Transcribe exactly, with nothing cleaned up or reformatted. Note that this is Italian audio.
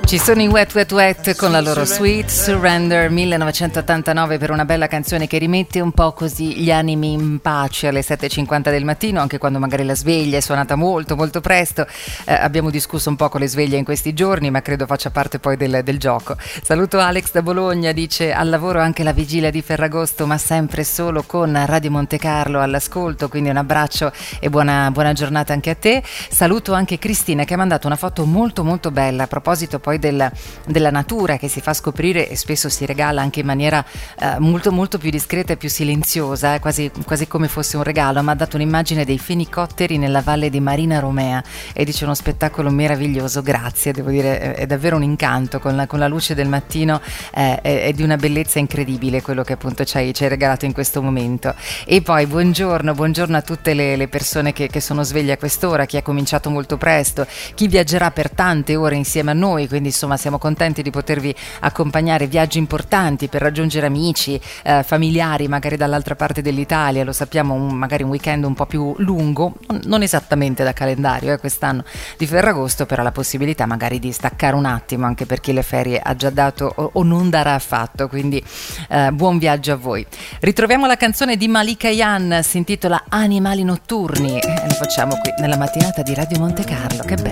Ci sono i Wet Wet Wet con la loro Sweet Surrender millenovecentottantanove, per una bella canzone che rimette un po' così gli animi in pace alle sette e cinquanta del mattino, anche quando magari la sveglia è suonata molto molto presto. Eh, abbiamo discusso un po' con le sveglie in questi giorni, ma credo faccia parte poi del, del gioco. Saluto Alex da Bologna, dice: al lavoro anche la vigilia di Ferragosto, ma sempre solo con Radio Monte Carlo all'ascolto, quindi un abbraccio e buona, buona giornata anche a te. Saluto anche Cristina, che ha mandato una foto molto molto bella a proposito poi del, della natura che si fa scoprire e spesso si regala anche in maniera eh, molto molto più discreta e più silenziosa, eh, quasi, quasi come fosse un regalo. Ma ha dato un'immagine dei fenicotteri nella valle di Marina Romea e dice: uno spettacolo meraviglioso, grazie, devo dire è davvero un incanto con la, con la luce del mattino, eh, è, è di una bellezza incredibile quello che appunto ci hai, ci hai regalato in questo momento. E poi buongiorno, buongiorno a tutte le, le persone che, che sono sveglie a quest'ora, chi ha cominciato molto presto, chi viaggerà per tante ore insieme a noi, quindi insomma siamo contenti di potervi accompagnare, viaggi importanti per raggiungere amici, eh, familiari magari dall'altra parte dell'Italia, lo sappiamo, un, magari un weekend un po' più lungo, non esattamente da calendario eh, quest'anno di Ferragosto, però la possibilità magari di staccare un attimo anche per chi le ferie ha già dato o, o non darà affatto, quindi eh, buon viaggio a voi. Ritroviamo la canzone di Malika Yan, si intitola Animali notturni e lo facciamo qui nella mattinata di Radio Monte Carlo. Che bello.